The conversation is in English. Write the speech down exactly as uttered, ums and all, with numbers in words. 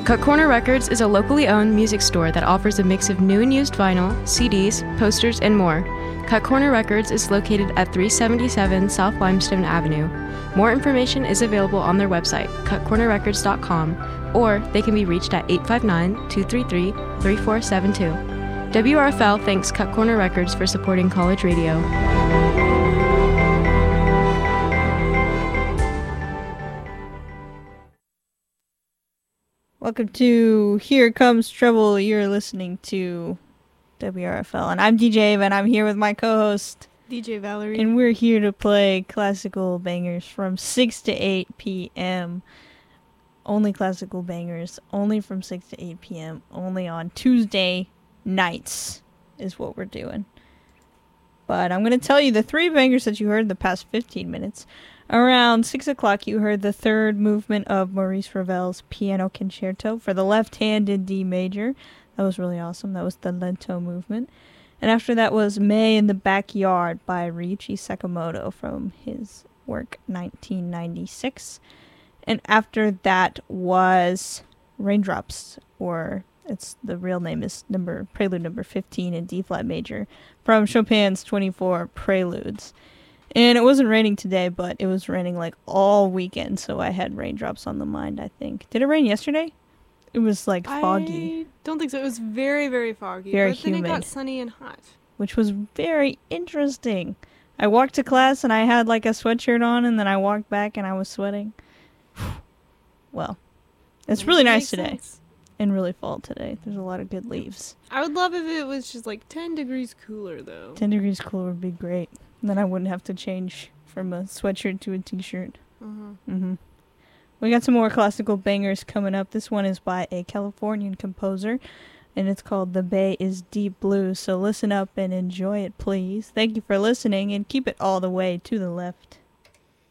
Cut Corner Records is a locally owned music store that offers a mix of new and used vinyl, C Ds, posters, and more. Cut Corner Records is located at three seventy-seven South Limestone Avenue. More information is available on their website, cut corner records dot com, or they can be reached at eight five nine, two three three, three four seven two. W R F L thanks Cut Corner Records for supporting college radio. Welcome to Here Comes Trouble. You're listening to W R F L, and I'm D J Ava, and I'm here with my co-host D J Valerie, and we're here to play classical bangers from six to eight p.m. Only classical bangers, only from six to eight p.m., only on Tuesday nights is what we're doing. But I'm going to tell you the three bangers that you heard in the past fifteen minutes. Around six o'clock, you heard the third movement of Maurice Ravel's Piano Concerto for the left-handed D major. That was really awesome. That was the Lento movement. And after that was May in the Backyard by Ryuichi Sakamoto from his work nineteen ninety-six. And after that was Raindrops, or it's the real name is number Prelude number fifteen in D-flat major from Chopin's twenty-four Preludes. And it wasn't raining today, but it was raining like all weekend, so I had raindrops on the mind, I think. Did it rain yesterday? It was like foggy. I don't think so. It was very, very foggy. Very but then humid. it got sunny and hot. Which was very interesting. I walked to class and I had like a sweatshirt on, and then I walked back and I was sweating. Well, it's really nice today. Sense. And really fall today. There's a lot of good leaves. I would love if it was just like ten degrees cooler, though. ten degrees cooler would be great. And then I wouldn't have to change from a sweatshirt to a t-shirt. Uh-huh. Mm-hmm. We got some more classical bangers coming up. This one is by a Californian composer, and it's called The Bay is Deep Blue. So listen up and enjoy it, please. Thank you for listening, and keep it all the way to the left.